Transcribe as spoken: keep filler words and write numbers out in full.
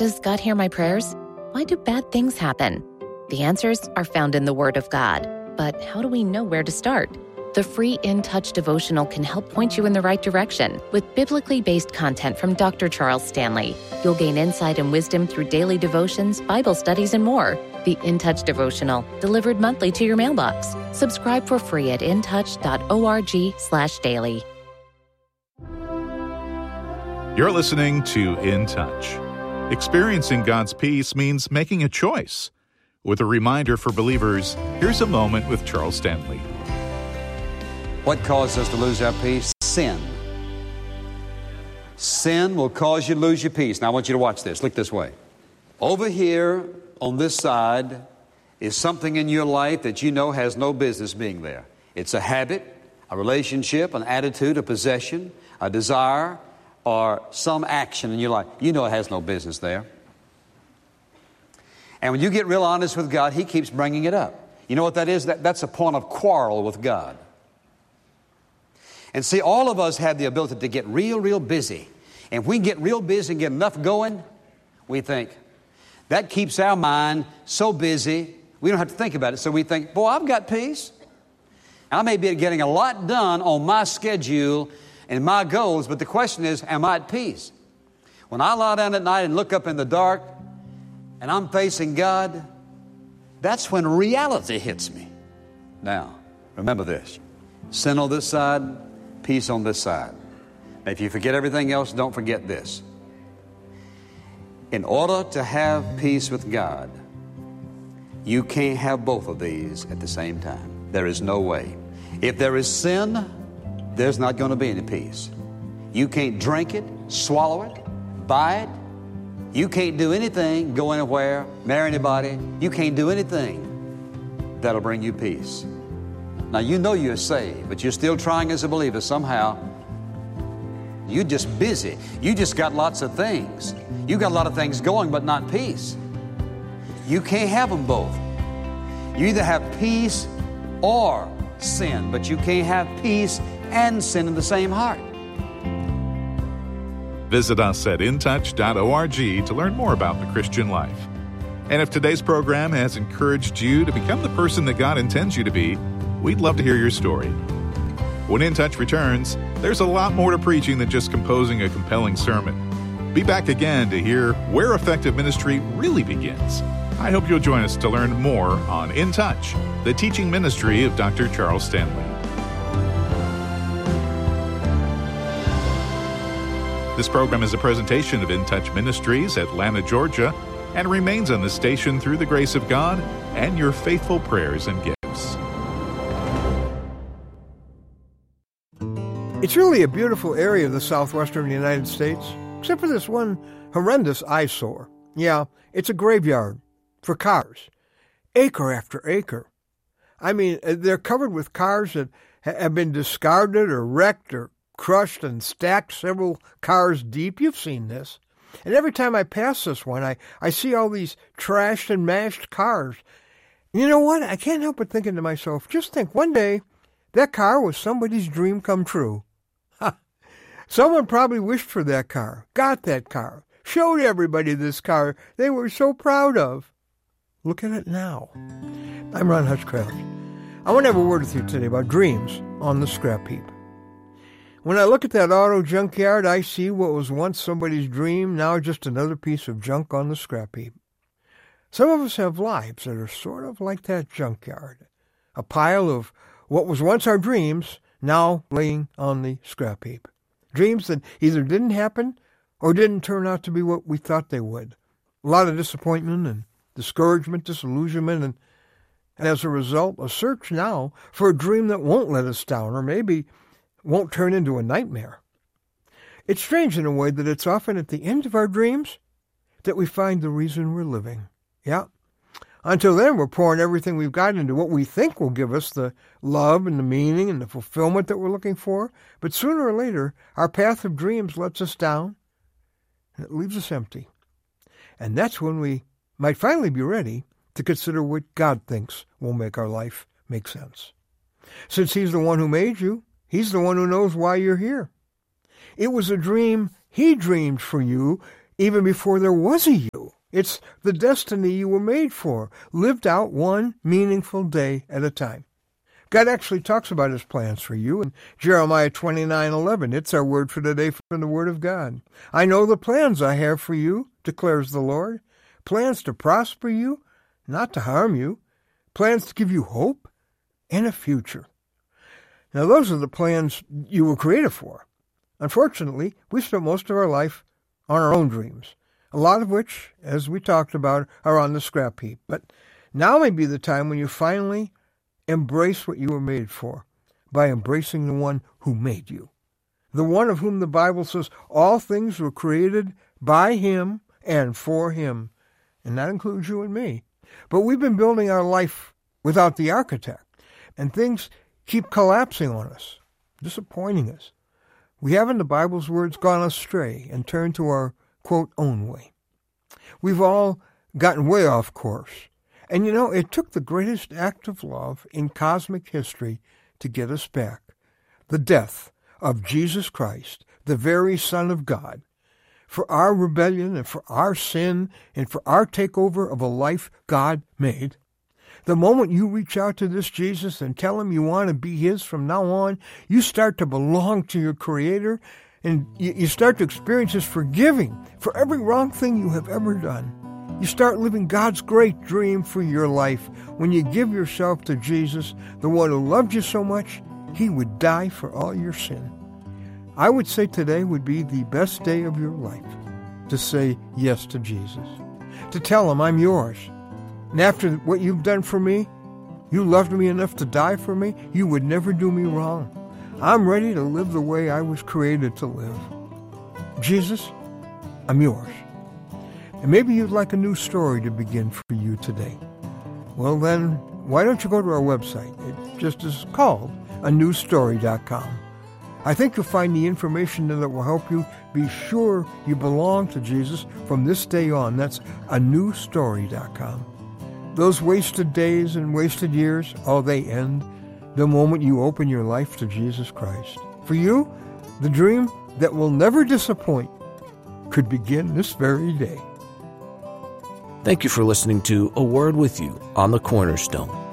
Does God hear my prayers? Why do bad things happen? The answers are found in the Word of God. But how do we know where to start? The free In Touch devotional can help point you in the right direction with biblically based content from Doctor Charles Stanley. You'll gain insight and wisdom through daily devotions, Bible studies, and more. The In Touch devotional, delivered monthly to your mailbox. Subscribe for free at intouch.org slash daily. You're listening to In Touch. Experiencing God's peace means making a choice. With a reminder for believers, here's a moment with Charles Stanley. What causes us to lose our peace? Sin. Sin will cause you to lose your peace. Now I want you to watch this. Look this way. Over here on this side is something in your life that you know has no business being there. It's a habit, a relationship, an attitude, a possession, a desire, or some action in your life. You know it has no business there. And when you get real honest with God, He keeps bringing it up. You know what that is? That, that's a point of quarrel with God. And see, all of us have the ability to get real, real busy. And if we get real busy and get enough going, we think, that keeps our mind so busy, we don't have to think about it. So we think, boy, I've got peace. I may be getting a lot done on my schedule and my goals, but the question is, am I at peace? When I lie down at night and look up in the dark, and I'm facing God, that's when reality hits me. Now, remember this. Sin on this side, peace on this side. Now, if you forget everything else, don't forget this. In order to have peace with God, you can't have both of these at the same time. There is no way. If there is sin, there's not going to be any peace. You can't drink it, swallow it, buy it. You can't do anything, go anywhere, marry anybody. You can't do anything that'll bring you peace. Now, you know you're saved, but you're still trying as a believer somehow. You're just busy. You just got lots of things. You got a lot of things going, but not peace. You can't have them both. You either have peace or sin, but you can't have peace and sin in the same heart. Visit us at in touch dot org to learn more about the Christian life. And if today's program has encouraged you to become the person that God intends you to be, we'd love to hear your story. When In Touch returns, there's a lot more to preaching than just composing a compelling sermon. Be back again to hear where effective ministry really begins. I hope you'll join us to learn more on In Touch, the teaching ministry of Doctor Charles Stanley. This program is a presentation of In Touch Ministries, Atlanta, Georgia, and remains on the station through the grace of God and your faithful prayers and gifts. It's really a beautiful area of the southwestern United States, except for this one horrendous eyesore. Yeah, it's a graveyard for cars, acre after acre. I mean, they're covered with cars that have been discarded or wrecked or crushed and stacked several cars deep. You've seen this. And every time I pass this one, I, I see all these trashed and mashed cars. You know what? I can't help but thinking to myself, just think, one day, that car was somebody's dream come true. Someone probably wished for that car, got that car, showed everybody this car they were so proud of. Look at it now. I'm Ron Hutchcraft. I want to have a word with you today about dreams on the scrap heap. When I look at that auto junkyard, I see what was once somebody's dream, now just another piece of junk on the scrap heap. Some of us have lives that are sort of like that junkyard, a pile of what was once our dreams, now laying on the scrap heap. Dreams that either didn't happen or didn't turn out to be what we thought they would. A lot of disappointment and discouragement, disillusionment, and, and as a result, a search now for a dream that won't let us down or maybe won't turn into a nightmare. It's strange in a way that it's often at the end of our dreams that we find the reason we're living. Yeah. Until then, we're pouring everything we've got into what we think will give us the love and the meaning and the fulfillment that we're looking for. But sooner or later, our path of dreams lets us down, and it leaves us empty. And that's when we might finally be ready to consider what God thinks will make our life make sense. Since He's the one who made you, He's the one who knows why you're here. It was a dream He dreamed for you even before there was a you. It's the destiny you were made for, lived out one meaningful day at a time. God actually talks about his plans for you in Jeremiah twenty-nine eleven. It's our word for today from the Word of God. I know the plans I have for you, declares the Lord. Plans to prosper you, not to harm you. Plans to give you hope and a future. Now, those are the plans you were created for. Unfortunately, we spent most of our life on our own dreams, a lot of which, as we talked about, are on the scrap heap. But now may be the time when you finally embrace what you were made for by embracing the one who made you, the one of whom the Bible says all things were created by him and for him, and that includes you and me. But we've been building our life without the architect, and things keep collapsing on us, disappointing us. We have, in the Bible's words, gone astray and turned to our, quote, own way. We've all gotten way off course. And you know, it took the greatest act of love in cosmic history to get us back. The death of Jesus Christ, the very Son of God, for our rebellion and for our sin and for our takeover of a life God made. The moment you reach out to this Jesus and tell him you want to be his from now on, you start to belong to your Creator, and you start to experience his forgiving for every wrong thing you have ever done. You start living God's great dream for your life when you give yourself to Jesus, the one who loved you so much, he would die for all your sin. I would say today would be the best day of your life to say yes to Jesus, to tell him I'm yours. And after what you've done for me, you loved me enough to die for me, you would never do me wrong. I'm ready to live the way I was created to live. Jesus, I'm yours. And maybe you'd like a new story to begin for you today. Well then, why don't you go to our website? It just is called a new story dot com. I think you'll find the information that will help you be sure you belong to Jesus from this day on. That's a new story dot com. Those wasted days and wasted years, oh, they end the moment you open your life to Jesus Christ. For you, the dream that will never disappoint could begin this very day. Thank you for listening to A Word With You on the Cornerstone.